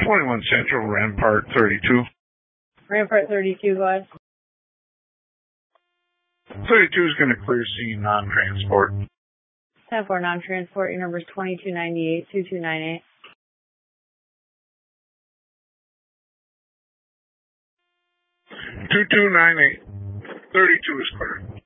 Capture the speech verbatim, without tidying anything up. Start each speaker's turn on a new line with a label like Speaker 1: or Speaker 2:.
Speaker 1: twenty-one Central, Rampart thirty-two.
Speaker 2: Rampart thirty-two, go ahead.
Speaker 1: thirty-two is going to clear scene non-transport.
Speaker 2: ten four non-transport, your number is twenty-two ninety-eight, two two nine eight.
Speaker 1: two two nine eight. thirty-two is clear.